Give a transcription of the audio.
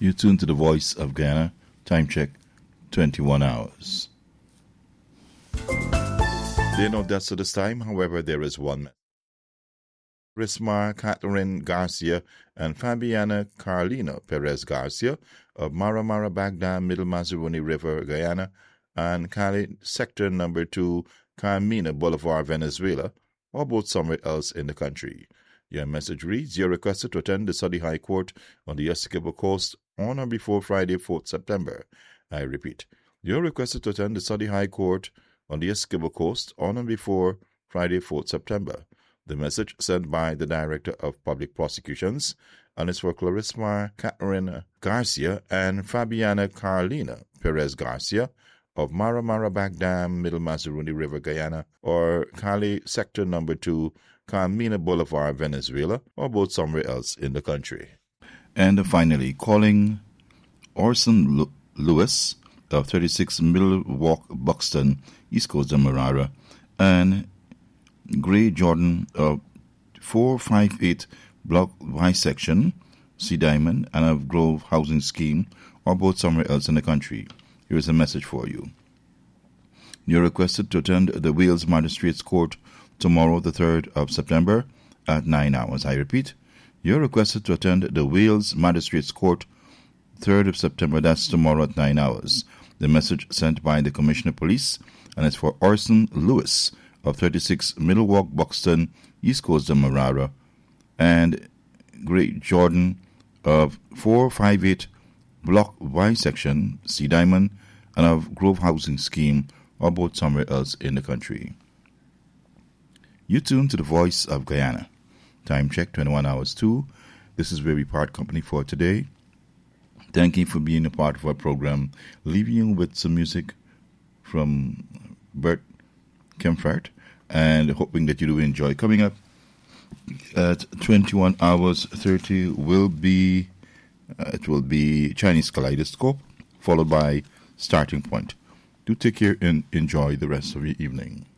You tune to the Voice of Guyana. Time check, 21 hours. There are no deaths at this time, however, there is one. Rismar Catherine Garcia and Fabiana Carolina Perez Garcia of Mara Mara Bagdam, Middle Mazaruni River, Guyana, and Cali Sector Number 2, Carmina Boulevard, Venezuela, or both somewhere else in the country. Your message reads, you're requested to attend the Saudi High Court on the Essequibo Coast on or before Friday, 4th September. I repeat, you're requested to attend the Saudi High Court on the Essequibo Coast on or before Friday, 4th September. The message sent by the Director of Public Prosecutions and is for Clarismar Catherine Garcia and Fabiana Carolina Perez Garcia of Mara Mara Bagdam, Middle Mazaruni River, Guyana, or Cali Sector Number 2, Carmina Boulevard, Venezuela, or both somewhere else in the country. And finally, calling Orson Lewis of 36 Middle Walk, Buxton, East Coast of Marara, and Gray Jordan of 458 Block Y Section, C Diamond, and of Grove Housing Scheme, or both somewhere else in the country. Here is a message for you. You're requested to attend the Wales Magistrates Court tomorrow, the 3rd of September, at 9 hours. I repeat, you're requested to attend the Wales Magistrates Court 3rd of September, that's tomorrow at 9 hours. The message sent by the Commissioner of Police, and it's for Orson Lewis of 36 Middle Walk, Buxton, East Coast of Marara, and Great Jordan of 458 Block Y Section, C Diamond, and of Grove Housing Scheme, or both somewhere else in the country. You tune to the Voice of Guyana. Time check, 21 hours 2. This is where we part company for today. Thank you for being a part of our program. Leaving you with some music from Bert Kempfert, and hoping that you do enjoy. Coming up at 21 hours 30 will be Chinese Kaleidoscope, followed by Starting Point. Do take care and enjoy the rest of your evening.